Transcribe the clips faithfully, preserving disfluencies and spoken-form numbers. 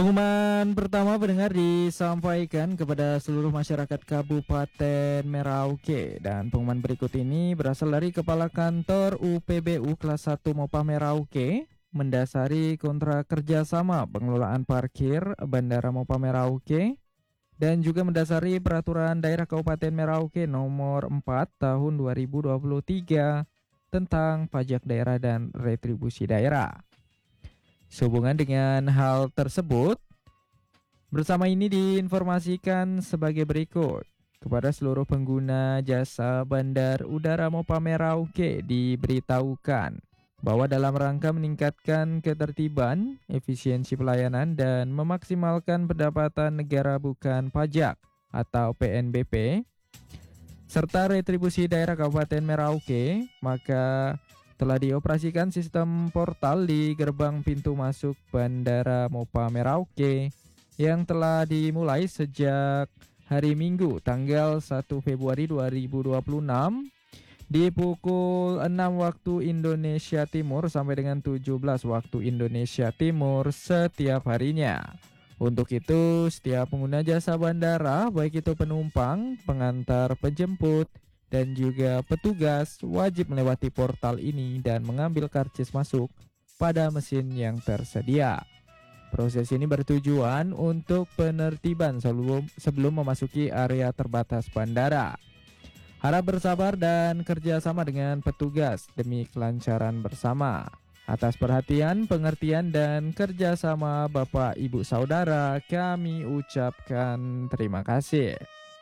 Pengumuman pertama pendengar disampaikan kepada seluruh masyarakat Kabupaten Merauke, dan pengumuman berikut ini berasal dari Kepala Kantor U P B U Kelas satu Mopa Merauke mendasari kontrak kerjasama pengelolaan parkir Bandara Mopa Merauke dan juga mendasari Peraturan Daerah Kabupaten Merauke Nomor empat Tahun dua ribu dua puluh tiga tentang pajak daerah dan retribusi daerah. Sehubungan dengan hal tersebut, bersama ini diinformasikan sebagai berikut. Kepada seluruh pengguna jasa Bandar Udara Mopa Merauke diberitahukan bahwa dalam rangka meningkatkan ketertiban, efisiensi pelayanan, dan memaksimalkan pendapatan negara bukan pajak atau P N B P, serta retribusi daerah Kabupaten Merauke, maka telah dioperasikan sistem portal di gerbang pintu masuk Bandara Mopa Merauke yang telah dimulai sejak hari Minggu tanggal satu Februari dua ribu dua puluh enam di pukul enam waktu Indonesia Timur sampai dengan tujuh belas waktu Indonesia Timur setiap harinya. Untuk itu, setiap pengguna jasa bandara, baik itu penumpang, pengantar, penjemput, dan juga petugas wajib melewati portal ini dan mengambil karcis masuk pada mesin yang tersedia. Proses ini bertujuan untuk penertiban sebelum, sebelum memasuki area terbatas bandara. Harap bersabar dan kerjasama dengan petugas demi kelancaran bersama. Atas perhatian, pengertian, dan kerjasama Bapak, Ibu, Saudara, kami ucapkan terima kasih.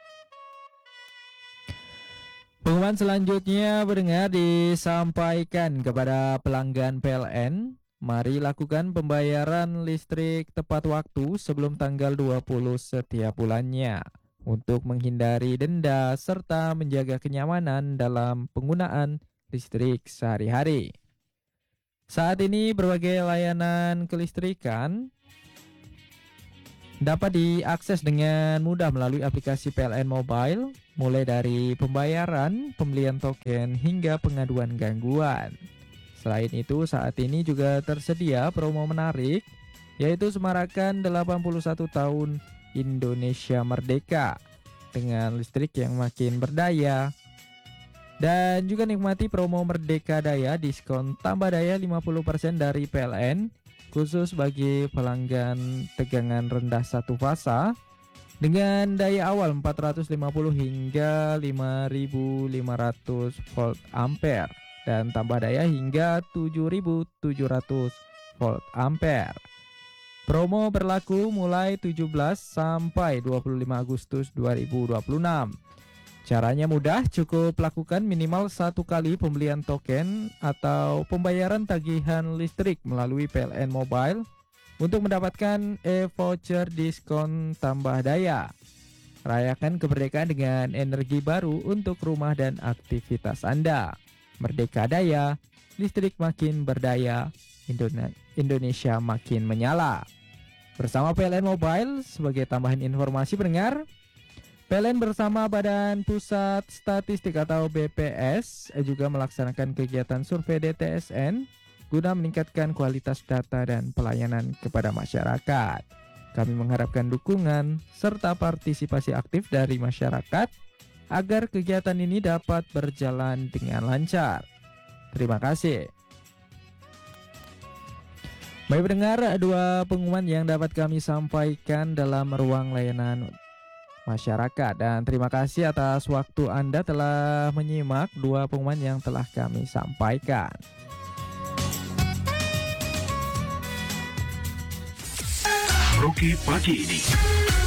Pengumuman selanjutnya pendengar disampaikan kepada pelanggan P L N. Mari lakukan pembayaran listrik tepat waktu sebelum tanggal dua puluh setiap bulannya untuk menghindari denda serta menjaga kenyamanan dalam penggunaan listrik sehari-hari. Saat ini berbagai layanan kelistrikan dapat diakses dengan mudah melalui aplikasi P L N Mobile, mulai dari pembayaran, pembelian token, hingga pengaduan gangguan. Selain itu, saat ini juga tersedia promo menarik, yaitu semarakan delapan puluh satu tahun Indonesia Merdeka dengan listrik yang makin berdaya. Dan juga nikmati promo Merdeka Daya, diskon tambah daya lima puluh persen dari P L N, khusus bagi pelanggan tegangan rendah satu fasa dengan daya awal empat ratus lima puluh hingga lima ribu lima ratus volt ampere dan tambah daya hingga tujuh ribu tujuh ratus volt ampere. Promo berlaku mulai tujuh belas sampai dua puluh lima Agustus dua ribu dua puluh enam. Caranya mudah, cukup lakukan minimal satu kali pembelian token atau pembayaran tagihan listrik melalui P L N Mobile untuk mendapatkan e-voucher diskon tambah daya. Rayakan kemerdekaan dengan energi baru untuk rumah dan aktivitas Anda. Merdeka Daya, listrik makin berdaya, Indonesia makin menyala. Bersama P L N Mobile, sebagai tambahan informasi pendengar, P L N bersama Badan Pusat Statistik atau B P S juga melaksanakan kegiatan survei D T S N guna meningkatkan kualitas data dan pelayanan kepada masyarakat. Kami mengharapkan dukungan serta partisipasi aktif dari masyarakat agar kegiatan ini dapat berjalan dengan lancar. Terima kasih. Baik pendengar, dua pengumuman yang dapat kami sampaikan dalam ruang layanan masyarakat, dan terima kasih atas waktu Anda telah menyimak dua pengumuman yang telah kami sampaikan. Merauke pagi ini.